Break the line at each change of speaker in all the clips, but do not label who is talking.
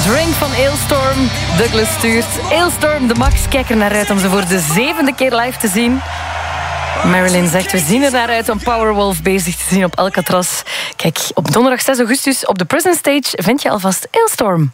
Drink van Alestorm. Douglas stuurt. Alestorm, de Max, kijk er naar uit om ze voor de 7e keer live te zien. Marilyn zegt, we zien er naar uit om Powerwolf bezig te zien op Alcatraz. Kijk, op donderdag 6 augustus op de Prison Stage vind je alvast Alestorm.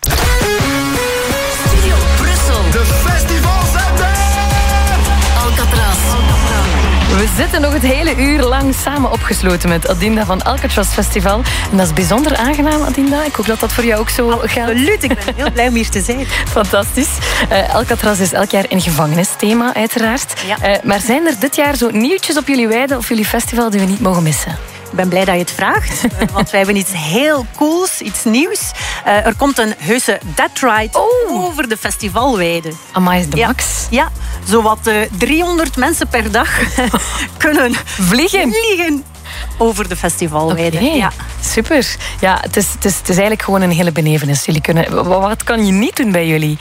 Studio Brussel.
De festivalzender.
Alcatraz.
We zitten nog het hele uur lang samen opgesloten met Adinda van Alcatraz Festival. En dat is bijzonder aangenaam, Adinda. Ik hoop dat dat voor jou ook zo gaat.
Absoluut, ik ben heel blij om hier te zijn.
Fantastisch. Alcatraz is elk jaar een gevangenisthema, uiteraard.
Ja.
Maar zijn er dit jaar zo nieuwtjes op jullie weide of jullie festival die we niet mogen missen?
Ik ben blij dat je het vraagt, want wij hebben iets heel cools, iets nieuws. Er komt een heuse death ride over de festivalweide.
Amai, de Max.
Ja, zowat 300 mensen per dag kunnen
Vliegen
over de festivalweide.
Okay.
Ja.
Super. Ja, het is eigenlijk gewoon een hele belevenis. Jullie kunnen, wat kan je niet doen bij jullie?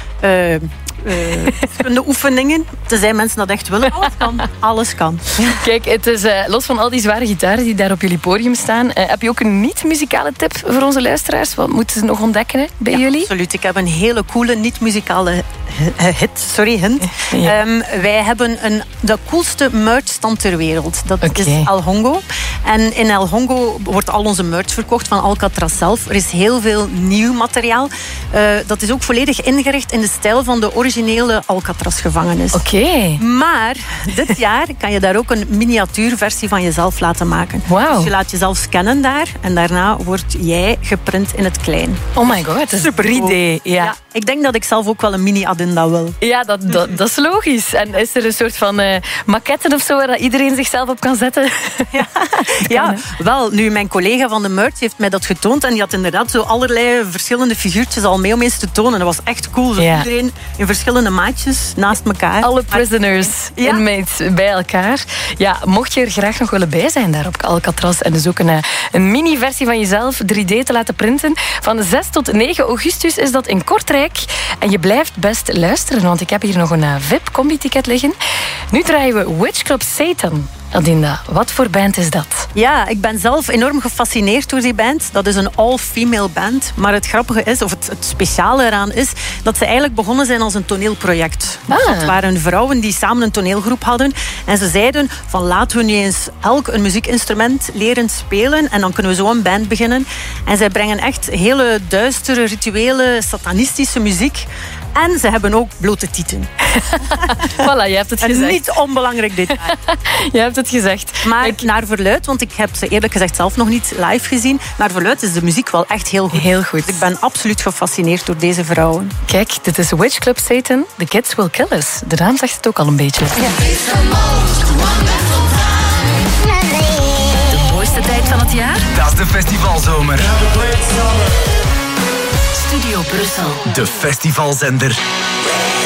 Verschillende oefeningen. Tenzij mensen dat echt willen. Alles kan. Alles kan.
Kijk, het is los van al die zware gitaren die daar op jullie podium staan. Heb je ook een niet-muzikale tip voor onze luisteraars? Wat moeten ze nog ontdekken bij jullie?
Absoluut. Ik heb een hele coole niet-muzikale hint.
Ja.
Wij hebben de coolste merchstand ter wereld. Dat
Okay.
is El Hongo. En in El Hongo wordt al onze merch verkocht van Alcatraz zelf. Er is heel veel nieuw materiaal. Dat is ook volledig ingericht in de stijl van de originele Alcatraz-gevangenis.
Oké.
Maar dit jaar kan je daar ook een miniatuurversie van jezelf laten maken.
Wauw.
Dus je laat jezelf scannen daar en daarna word jij geprint in het klein.
Oh my god, dat is
Super
3D. Ja.
Ik denk dat ik zelf ook wel een mini-Adinda wil.
Ja, dat is logisch. En is er een soort van maquette of zo waar iedereen zichzelf op kan zetten?
Ja, wel, nu mijn collega van de merch heeft mij dat getoond en die had inderdaad zo allerlei verschillende figuurtjes al mee om eens te tonen. Dat was echt cool. Zo iedereen in verschillende maatjes naast elkaar.
Alle prisoners, inmates bij elkaar. Ja, mocht je er graag nog willen bij zijn daar op Alcatraz en dus ook een mini-versie van jezelf 3D te laten printen. Van 6 tot 9 augustus is dat in Kortrijk. En je blijft best luisteren, want ik heb hier nog een VIP-combi-ticket liggen. Nu draaien we Witch Club Satan. Adinda, wat voor band is dat?
Ja, ik ben zelf enorm gefascineerd door die band. Dat is een all-female band. Maar het grappige is, of het speciale eraan is, dat ze eigenlijk begonnen zijn als een toneelproject. Het waren vrouwen die samen een toneelgroep hadden. En ze zeiden van laten we nu eens elk een muziekinstrument leren spelen. En dan kunnen we zo een band beginnen. En zij brengen echt hele duistere, rituele, satanistische muziek. En ze hebben ook blote tieten.
Voilà, je hebt het gezegd.
Een niet onbelangrijk detail.
Je hebt het gezegd.
Maar naar verluid, want ik heb ze eerlijk gezegd zelf nog niet live gezien. Naar verluid is de muziek wel echt heel goed.
Heel goed.
Dus ik ben absoluut gefascineerd door deze vrouwen.
Kijk, dit is Witch Club Satan. The Kids Will Kill Us. De naam zegt het ook al een beetje.
De mooiste tijd van het jaar?
Dat is de festivalzomer.
Studio Brussel.
De festivalzender.